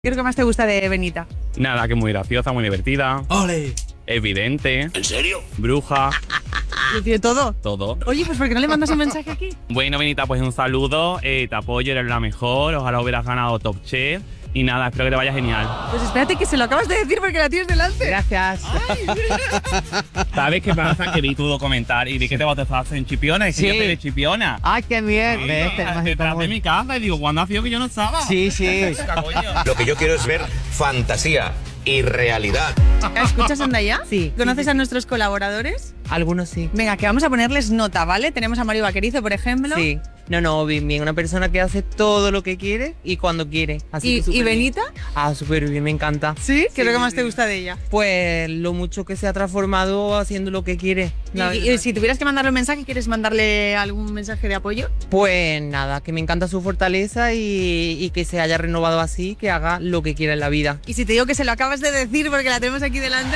¿Qué es lo que más te gusta de Benita? Nada, que es muy graciosa, muy divertida. ¡Ole! Evidente. ¿En serio? Bruja. ¿Lo tiene todo? Todo. Oye, pues ¿por qué no le mandas un mensaje aquí? Bueno, Benita, pues un saludo. Te apoyo, eres la mejor. Ojalá hubieras ganado Top Chef. Y nada, espero que te vaya genial. Pues espérate que se lo acabas de decir porque la tienes delante. Gracias. ¿Sabes qué pasa? Que vi tu documental y vi que te bautizaste en Chipiona. Y que Sí. yo soy de Chipiona. Ay, qué bien. Sí, ¿Ves? Tenemos en detrás de común. mi casa. Y digo, ¿cuándo ha sido que yo no estaba? Sí, sí. Lo que yo quiero es ver fantasía y realidad. ¿Escuchas Andaya? Sí. ¿Conoces a nuestros colaboradores? Algunos sí. Venga, que vamos a ponerles nota, ¿vale? Tenemos a Mario Vaquerizo, por ejemplo. Sí. No, bien, bien. Una persona que hace todo lo que quiere y cuando quiere. Así que ¿Y súper bien. Benita? Ah, súper bien, me encanta. ¿Sí? ¿Qué es lo que Sí, más sí. te gusta de ella? Pues lo mucho que se ha transformado haciendo lo que quiere. la Y verdad. si tuvieras que mandarle un mensaje, ¿quieres mandarle algún mensaje de apoyo? Pues nada, que me encanta su fortaleza y que se haya renovado así, que haga lo que quiera en la vida. Y si te digo que se lo acabas de decir porque la tenemos aquí delante.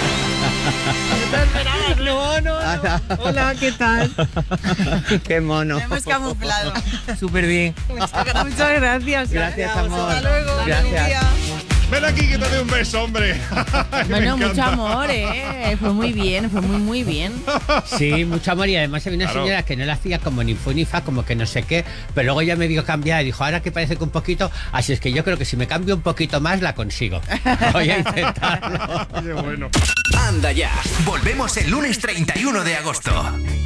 No. Hola, ¿qué tal? Qué mono. Lo hemos camuflado. Súper bien. Muchas gracias. Gracias, amor. Hasta luego. Gracias. Buen día. Ven aquí que te doy un beso, hombre. Que me Bueno, mucho encanta. amor, fue muy bien, fue muy bien. Sí, mucho amor y además había una Claro. señora que no la hacía como ni fu ni fa, como que no sé qué, pero luego ya me vio cambiar y dijo, ahora que parece que un poquito, así es que yo creo que si me cambio un poquito más la consigo. Voy a intentarlo. Qué bueno. Anda ya. Volvemos el lunes 31 de agosto.